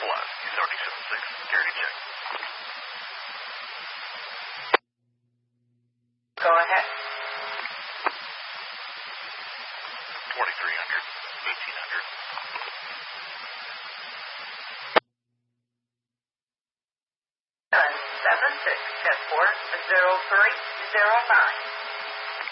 Pulaski, 77.6, security check. Go ahead. 2300, 1800. Seven six 10-4 0305.